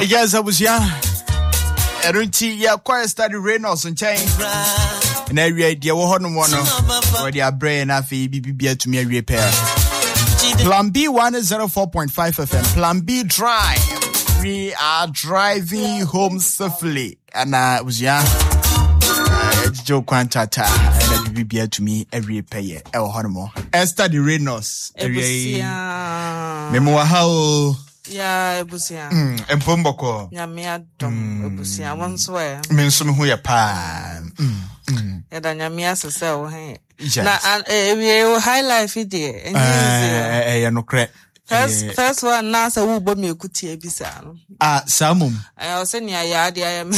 Yes, I was young. I don't see ya quite study Reynolds and chain. And every idea one or their brain afi BBB to me repair. Plan B 104.5 FM. Plan B drive. We are driving home safely. And I was young. Joe Quantata and BBB to me every pay. El Honomo. Esther the Reynolds. Memoir how. Yeah, ebusia. Empomboko. Nyamia dom ebusia. One swear. Mensum who ya pa. Yada nyamia sese o hen. Na we high life ide. No cre. First one na sa wo bo me kuti ebisa no. Samum. I say ni aya de aya me.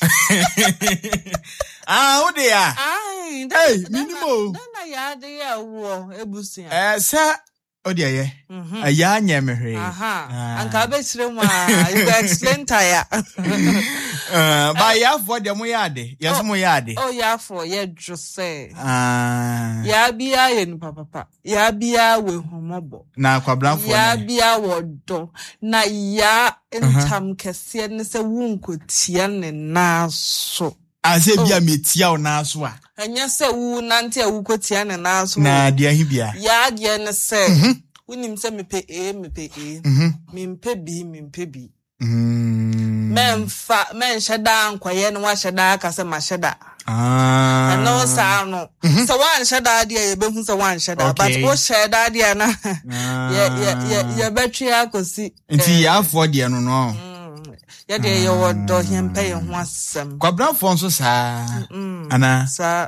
Wo de ya? Hey, minimo. Na ya de ya wo ebusia. Sa Odia ye. Aya nyemehwe. Anka be sire mu you go explain tire. Ba ya for dem yade. Yes mo yade. Oh ya for ye jose. Ya bia ye nu papa. Ya bia we homobo. Na kwabran for. Ya bia wodo. Na ya entam kese ne se wunkotia ne na so. Ase bia metia o na so a. Anya se wu nante awukotia ne na so. Na dia hibia. Ya dia ne se. Unim se mepe A. Mimpe B. Men shada nkwaye no wa shada ka se ma shada. No sa no. So wan shada dia ye behu se wan shada but o shada dia na. Ye betri akosi. Nti ya afọ dia no no. Ya de ye wodo hempe ye ho asem. Kwabran fo nso sa. Ana. Sa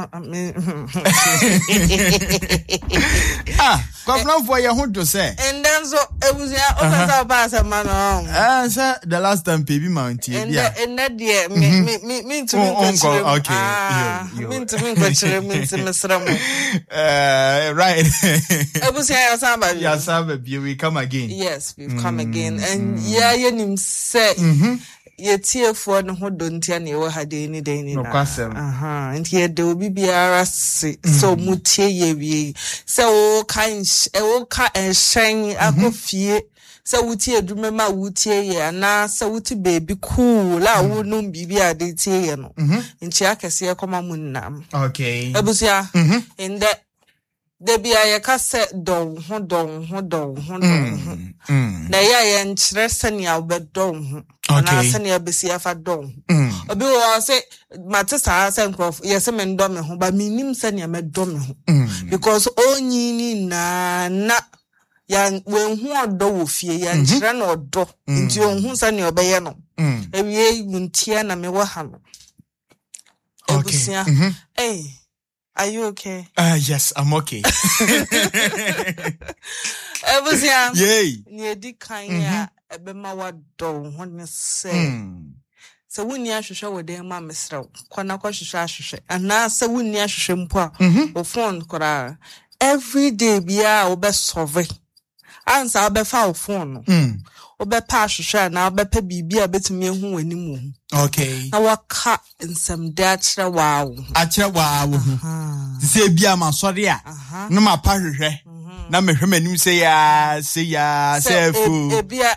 kwabran fo ye ho do se. And then so ebusia offer ba sa man no. Say the last time baby mount here. And that dear me to me. Okay. Me to me kwachire me to mesra mo. Right. Ebusia ya samba. Ya samba we come again. Yes, we've come again. And yeah, yenim say ye tiefo no ho dontia na ye ha de ni de ni na. Nti ye de obi biara se so mutie ye wie. Se o kan shen akofie. Se wuti edume ma wuti ye na se wuti baby cool la wo no bibi ade tie ye no. Nti akese koma munam. Okay. Ebusia in that de bia ye ka se don ho. Na ye nkyere sania obedon ho. Na sania besia fa don. Obi wo say matesa se nkrof ye se men do me ho ba minim sania me do me ho. Because onyini na ya wenhu odo wo fie ya nkyere na odo nti onhu sania obeye no. Ewie muntia na me wo ha no. Ebusia. Hey, are you okay? Yes, I'm okay. Ebusia. Yay. Ni edi kan ya ebema wa do ho ne se. Se wuni ahwehwe wo den ma mesra. Kwana kwa hwehwe ahwehwe. Ana se wuni ahwehwe mpo a o phone kora. Every day bia obe solve. Ansa obe fa o phone no. Obe pa ahwehwe na obe pa bibia betumi ehu wanimu. Okay. Na waka nsem de akere waawo. Akere waawo. Se bia ma sori a. No ma pa hwehwe. Na me hwema nim se ya fu.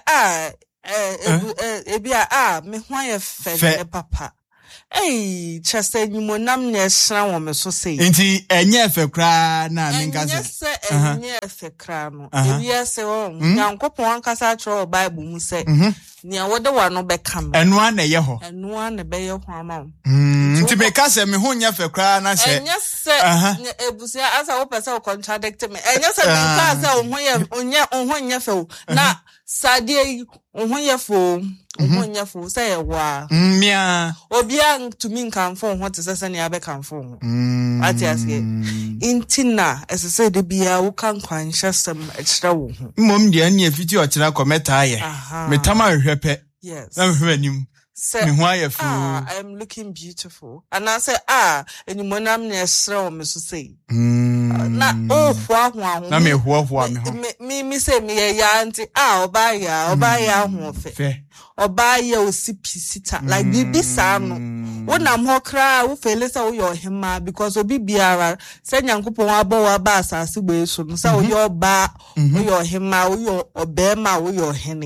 Ebia me ho ye fe papa. Chese nyumonam na esra wo me so sei. Nti enye efe kra na me nka se. Enye efe kra no. Ebia se wo Nyankopon ankasa atro Bible mu se. Nia wode wa no bekam. Eno ana ye ho. Eno ana be ye ho ama. Nti me ka se me ho nya efe kra na se. Enye se ebusia asa wo pese wo contradict me. Enye se me ka se wo ho nya fe wo. Na sadie wo nya fo. Ohonya fo say wa mia obia to me kan fo ho te sese ne abe kan fo ho ati asie intina esese de bia wo kan kwanhye sem ekira wo ho mom de ane afiti o kira kometa aye metama hwepe yes na hwenim me ho aye fu I am looking beautiful and I say anymonam na esra o me so say na hwa na me hwa me me say me ya anti oba ya ho fe oba ya osipisita like bibi sa no wonam ho kra wo felisa wo yo hema because obi biara say Nyankopon abo wa ba asase gbe so no say wo yo ba wo yo hema wo yo obema wo yo hene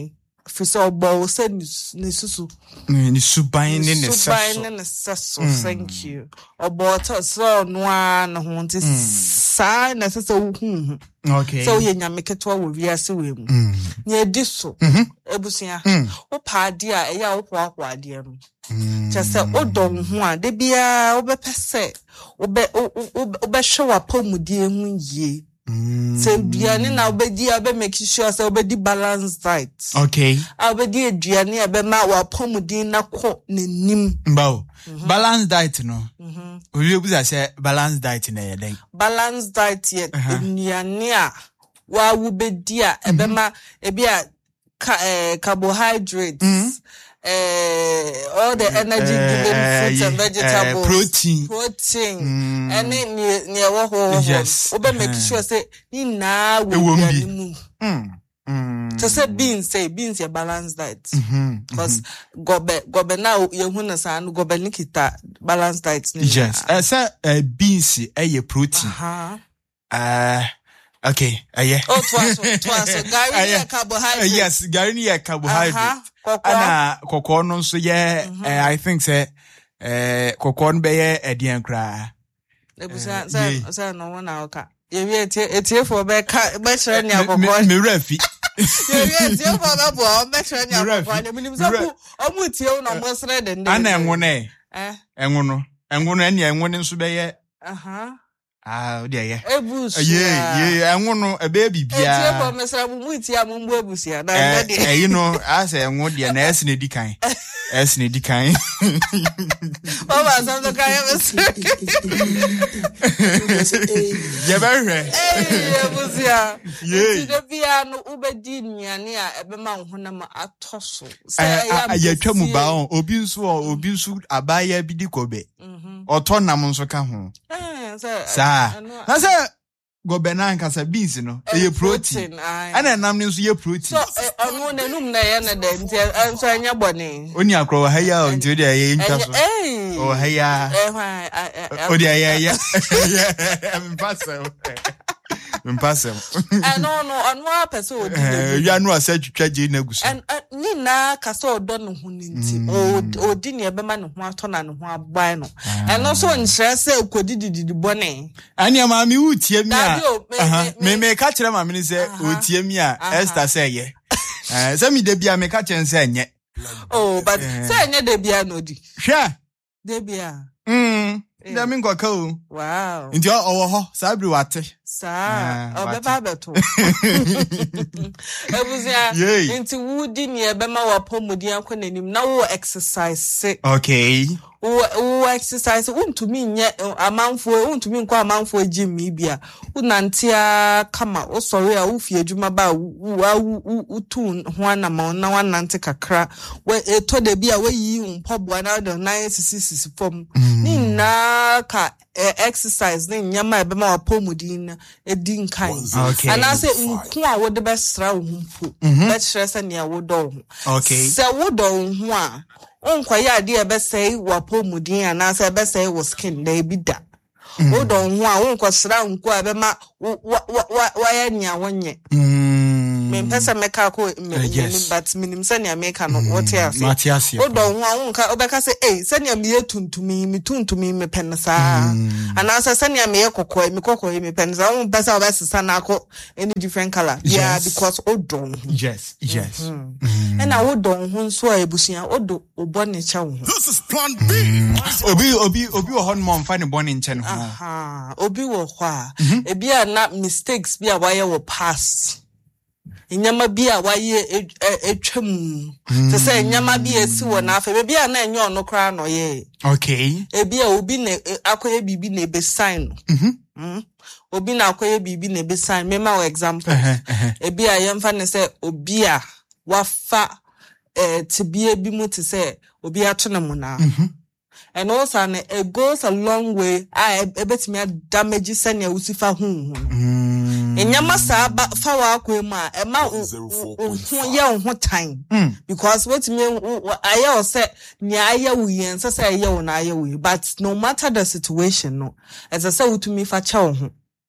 Fiso bo se ni susu. Ni suban ni ne saso. Thank you. Obo to so no na ho nti sa na sese wo hu. Okay. So ye nyame ketwa wo wiase we mu. Ni edi so. Ebusia. Wo pa ade a eya wo kwa ade mu. Just odon ho a de bia wo be pese wo be hwe wa pomudie hu yie. So diane na obedi abe make sure say obedi balanced diet. Okay. Obedi diane abe ma wa pomudin na ko nanim. Mbawo. Balanced diet no. Oye buza say balanced diet na ye den. Balanced diet ye diane a wa wo bedi a ebe ma ebi a carbohydrates. All the energy giving fruits and vegetables, protein, and near yes. Obe make sure say ni na will be to say beans a balanced diet because gobe now you wanna say gobe nikita balanced diet. Yes, say beans a protein. Okay, yeah. Oh, twice. Gary carbohydrate. Yes, Gary carbohydrate. Ana kokon no so ye I think say kokon be ye edian kra. Ebusa say no one na oka. Ye wi etie for be chere ni akokon. Me rafi. Ye wi etie for be bo be chere ni akokon. Minim say ku omu tie na mo sere den. Ana enwone. Enwono eni enwone nso be ye. Oh dear, Ebusia. Yeah, enwono ebe bibia. Etie for me sere mu itia mu ebusia na dey. You know, I say enwo dey na esne di kan. Esne di kan. Baba some the guy ever. Yeah, very rare. Ebusia. Yeah. The bia no ubedi nuane a ebe ma ho na ma atoso. Ya twam ba on obi nso abaya bi di kobe. Oto nam nso ka ho. Sa na say gobena nkasa beans no e protein ana nam nso ye protein so onu nanum na ye na de nti anso anya bone oni akro wa haya nti odi aye nta so o haya odi aye mpasem no anu apese odi ya no asa twitwa je na guso ni na kasa odo no ho nti odi ne ebe ma ne ho ato na ne ho aban no eno so nhyira se kodididi bone ani ama mi utie mi a me ka kire ma mi se utie mi a Esther say ye se mi de bia me ka kire se enye but se enye de bia no di hwe de bia da mi nkoka o wow nti owo ho sabri wate obeba beto ebusia nti wudi ni ebe ma wapomudi akọ nanim na wo exercise okay wo exercise untumi nye amanfo untumi nkọ amanfo gym bia unantia kama o sorry a ufie adwuma ba utun ho anama na wanante kakra we eto de bia we yi mpoboa na do 966 fom ni na ka exercise ni nyama ebe ma wapomudi na edin kan and I say nko a wo de besra wo mpo be stress na ya wo do okay se wo do ho a onkwaye ade ebesai wapomudin anasa ebesai wo skin na ebida wo do ho a onkosra nko abema wa ya nya wonye me pesa meka ko but minim sania meka no what else wo do ho a onka obeka say sania me tuntumi me pensa anasa sania me kokoi me pensa on pesa obesesa na ko any different color yeah because wo do yes and I wo do ho so a ebusia odo obone cha wo this is plan B obi wo hon mo mfa ne bone nche ne ho obi wo ho a ebi a na mistakes bi a waye wo past nyama bi a waye etwam to say nyama bi esi wo na afa bi a na enye ono kra no ye okay ebi a obi na akoye bibi na be sign obi na akoye bibi na be sign me ma example ebi a yemfa ne say obi a wafa tibie bi mu to say obi ato na mu na and also it goes a long way ebetimi damage senia usifa hu enyama sa ba fa wa akwema e ma ye ho time because what me aye o say nya aye wuyen say aye wo na aye wu but no matter the situation no as I say utumi fa cha ho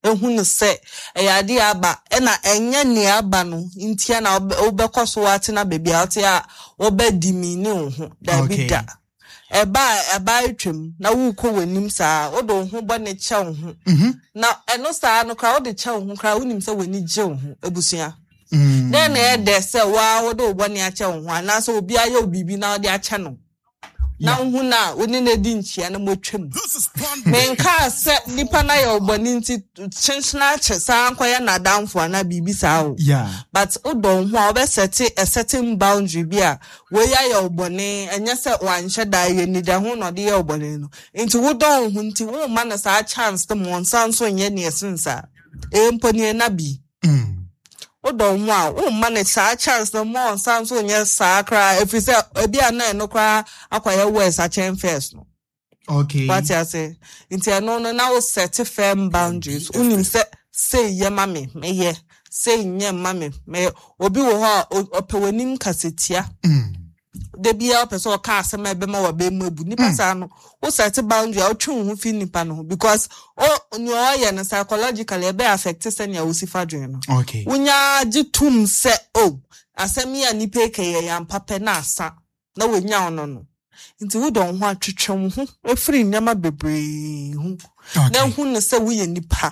ehu ne se eyade aba na enye ne aba no ntia na obekọso wate na baby out ya obedi mi ne ho da bi da eba etwem na wuko wanim saa odo ho bɔ ne kyɛ ho na eno saa no kra ode kyɛ ho kra wonim sɛ wani gye ho abusua then na de sɛ wa odo bɔ ne akyɛ ho ana so obi aye obibi na ode akyɛ no na hu na oni na di nkyia na motwem menka sɛ nipa na ye obɔni nti chenchena che saa nkoya na damfo na bibi saa o but odo ho a obeset a certain boundary bi a we ya ye obɔni enye sɛ wanhye da ye ni da ho no de ye obɔni no nti wo don ho nti wo ma na saa chance to mo nsan so nye ne esensa emponi na bi odo ho a wo ma na saa chance no mo nsan so nye saa kra efi sɛ ebi ana no kra akwaya west a chen first no okay what you say inti no na set firm boundaries unim say ye mame meye say nye mame me obi wo ho opewanim kasetia de bia person ka asema ebe ma wabe mu ebu nipa sa no wo set boundary a otwe ho fi nipa no because ni o ye no psychologically ebe affect senia wo sifa dwen no okay unya gitum se asemi ya nipa ekeye ya mpape na asa na wonya ono no nti wo don ho atwetwem ho efiri nyama bebre ho na hu ne se wo ye nipa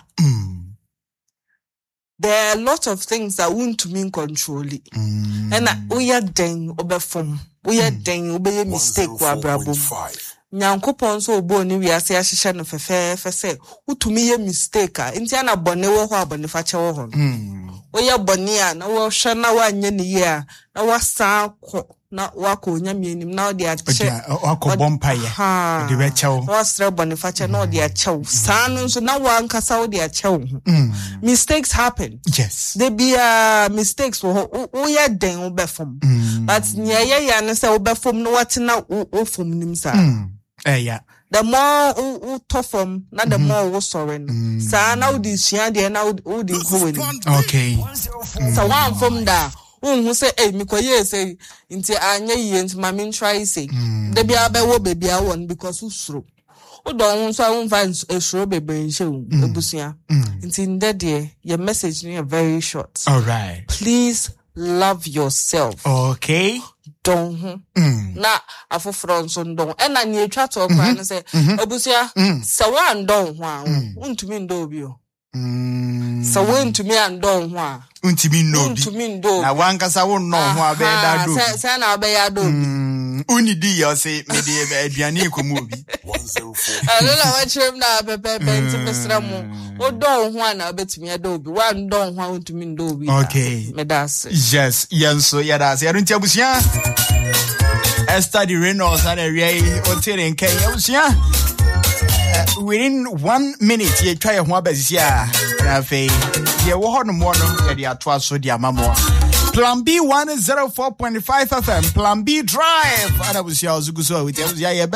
there are a lot of things that won't to mean control it and we are den obefom we are den obey mistake wa brabo nyankopon so obo ni wiase ahihye no fefe se utumi ye mistake a nti ana bone wo ho abone fa che wo ho we ye bone a na wo hwe na wa anye ne ye a na wasa ko na wako nyamienim na odi ache wako bompaye de be chew wasre boniface na odi ache sanu so na wankasa odi ache mistakes happen yes they be mistakes wo ye den wo befom but nyeye ya ne se wo befom no what na wo fom nim sa yeah the more wo tofom na the more wo sorry sa na odi hia de na odi go weni okay so one from da who say mikoye say nti anya ye nti mami try say de bia be wo baby a won because usro o don so won fa esro bebe nche ebusia nti ndede your message is very short all right please love yourself okay don na afoforo nso don e na ni etwa to kwa no say ebusia se wan don ho a untumi ndo obi o so untumi andon ho a untumi ndo na wankasa wo no ho a be da do se na be ya do uni di yo say me de aduane ekomu obi 104 ala wa chem na pepe nti mesra mu wo don ho a na betumi ya do obi wan don ho a untumi ndo obi okay me das yes yenso ya das ya runti abusia Esther the Reynolds and Ray Otiri nke abusia within 1 minute you try ho abazia na fe ye wo ho no mo no ye dia to aso dia mamo Plan B 104.5 FM Plan B Drive ana busia ozuguso with ya